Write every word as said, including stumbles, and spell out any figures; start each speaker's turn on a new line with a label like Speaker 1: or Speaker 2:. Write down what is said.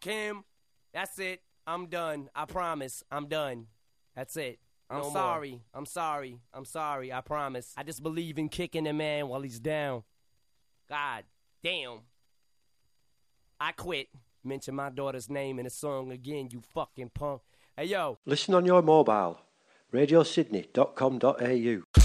Speaker 1: Kim, that's it. I'm done. I promise. I'm done. That's it. I'm
Speaker 2: No
Speaker 1: sorry.
Speaker 2: more.
Speaker 1: I'm sorry. I'm sorry. I promise. I just believe in kicking a man while he's down. God damn. I quit. Mention my daughter's name in a song again, you fucking punk. Hey, yo.
Speaker 3: Listen on your mobile. radio sydney dot com dot a u